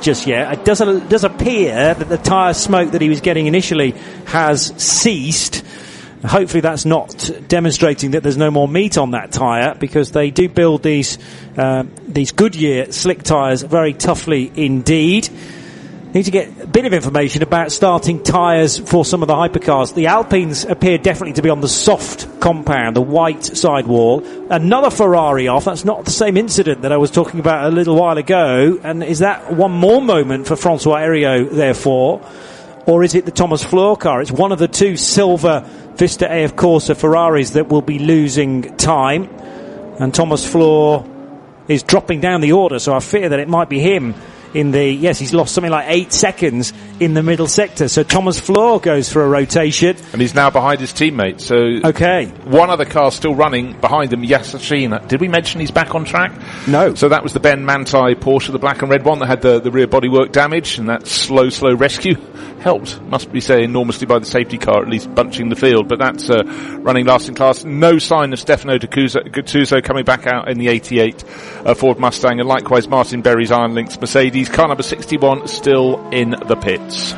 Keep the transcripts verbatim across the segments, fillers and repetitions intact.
just yet. It does, it does appear that the tyre smoke that he was getting initially has ceased. Hopefully that's not demonstrating that there's no more meat on that tyre, because they do build these uh, these Goodyear slick tyres very toughly indeed. Need to get a bit of information about starting tyres for some of the hypercars. The Alpines appear definitely to be on the soft compound, the white sidewall. Another Ferrari off. That's not the same incident that I was talking about a little while ago. And is that one more moment for Francois Heriot, therefore? Or is it the Thomas Fleur car? It's one of the two silver Vista A F Corsa Ferraris that will be losing time. And Thomas Fleur is dropping down the order, so I fear that it might be him. In the yes, he's lost something like eight seconds in the middle sector. So Thomas Fleur goes for a rotation, and he's now behind his teammate. So okay, one other car still running behind him. Yasashina. Did we mention he's back on track? No. So that was the Ben Manthey Porsche, the black and red one that had the, the rear bodywork damage, and that slow, slow rescue helped, must be said, enormously by the safety car, at least bunching the field. But that's uh, running last in class. No sign of Stefano Guttuso coming back out in the eighty-eight uh, Ford Mustang, and likewise Martin Berry's Iron Lynx Mercedes. Car number sixty-one still in the pits.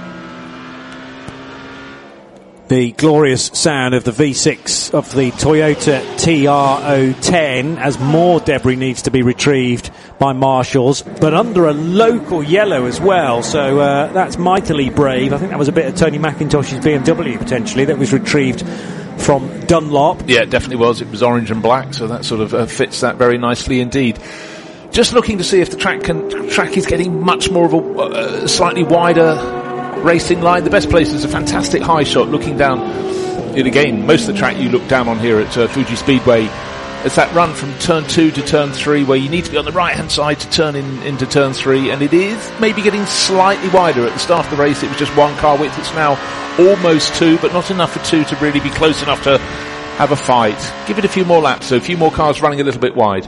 The glorious sound of the V six of the Toyota T R zero ten as more debris needs to be retrieved by marshals, but under a local yellow as well, so uh, that's mightily brave. I think that was a bit of Tony McIntosh's B M W potentially that was retrieved from Dunlop. Yeah, it definitely was. It was orange and black, so that sort of uh, fits that very nicely indeed. Just looking to see if the track can, track is getting much more of a uh, slightly wider racing line. The best place is a fantastic high shot looking down. And again, most of the track you look down on here at uh, Fuji Speedway. It's that run from turn two to turn three where you need to be on the right hand side to turn in into turn three, and it is maybe getting slightly wider. At the start of the race it was just one car width. It's now almost two, but not enough for two to really be close enough to have a fight. Give it a few more laps, so a few more cars running a little bit wide.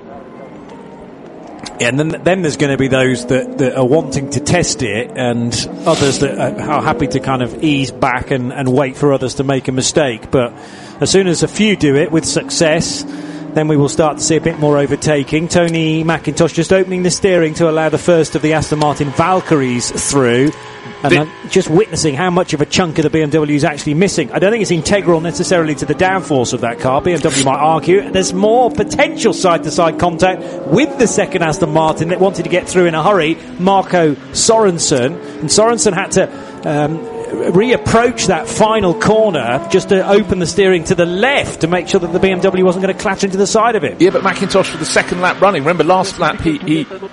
Yeah, and then, then there's going to be those that, that are wanting to test it, and others that are, are happy to kind of ease back and, and wait for others to make a mistake. But as soon as a few do it with success, then we will start to see a bit more overtaking. Tony McIntosh just opening the steering to allow the first of the Aston Martin Valkyries through. And the, I'm just witnessing how much of a chunk of the B M W is actually missing. I don't think it's integral necessarily to the downforce of that car. B M W might argue there's more potential side-to-side contact with the second Aston Martin that wanted to get through in a hurry, Marco Sorensen. And Sorensen had to um, reapproach that final corner just to open the steering to the left to make sure that the B M W wasn't going to clatter into the side of it. Yeah, but McIntosh for the second lap running. Remember, last lap he... he They're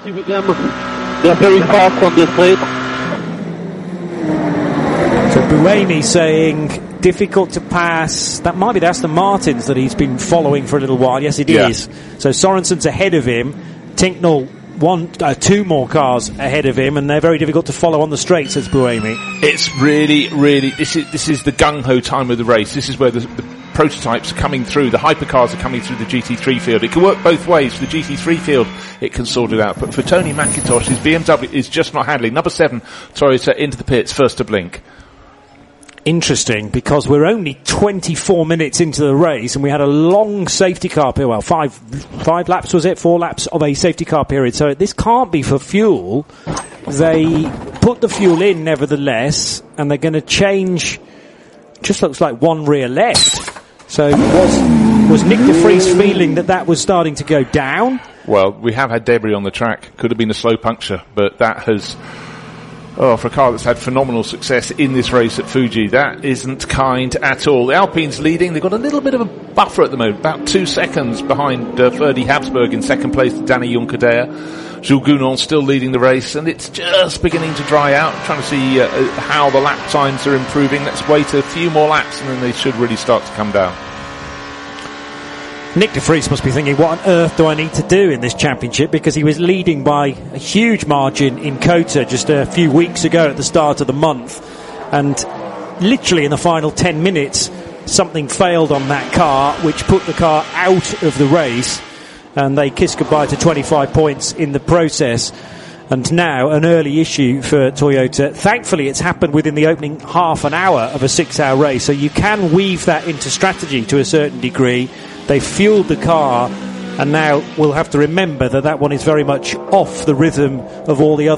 very fast on this race. So Buemi saying difficult to pass. That might be the Aston Martins that he's been following for a little while. Yes, it yeah. is. So Sorensen's ahead of him. Tinknell one, uh, two more cars ahead of him, and they're very difficult to follow on the straight, says Buemi. It's really, really. This is this is the gung ho time of the race. This is where the, the prototypes are coming through. The hypercars are coming through the G T three field. It can work both ways. For the G T three field, it can sort it out. But for Tony McIntosh, his B M W is just not handling. Number seven, Toyota into the pits, first to blink. Interesting, because we're only twenty-four minutes into the race and we had a long safety car period. Well, five five laps was it? Four laps of a safety car period. So this can't be for fuel. They put the fuel in nevertheless, and they're going to change, just looks like one rear left. So was, was Nick de Vries feeling that that was starting to go down? Well, we have had debris on the track. Could have been a slow puncture, but that has... Oh, for a car that's had phenomenal success in this race at Fuji, that isn't kind at all. The Alpines leading. They've got a little bit of a buffer at the moment, about two seconds behind uh, Ferdi Habsburg in second place to Danny Juncadella. Jules Gounon still leading the race, and it's just beginning to dry out. I'm trying to see uh, how the lap times are improving. Let's wait a few more laps, and then they should really start to come down. Nick de Vries must be thinking, what on earth do I need to do in this championship? Because he was leading by a huge margin in COTA just a few weeks ago at the start of the month. And literally in the final ten minutes, something failed on that car, which put the car out of the race. And they kissed goodbye to twenty-five points in the process. And now an early issue for Toyota. Thankfully, it's happened within the opening half an hour of a six-hour race. So you can weave that into strategy to a certain degree. They fueled the car, and now we'll have to remember that that one is very much off the rhythm of all the other